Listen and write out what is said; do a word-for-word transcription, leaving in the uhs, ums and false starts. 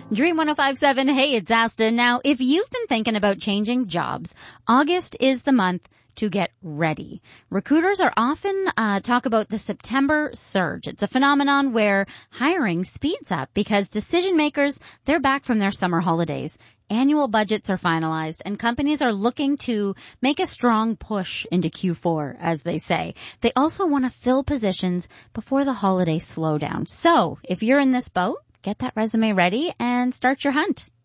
Dream one oh five point seven, hey, it's Asta. Now, if you've been thinking about changing jobs, August is the month to get ready. Recruiters are often uh, talk about the September surge. It's a phenomenon where hiring speeds up because decision makers, they're back from their summer holidays. Annual budgets are finalized and companies are looking to make a strong push into Q four, as they say. They also want to fill positions before the holiday slowdown. So if you're in this boat, get that resume ready and start your hunt.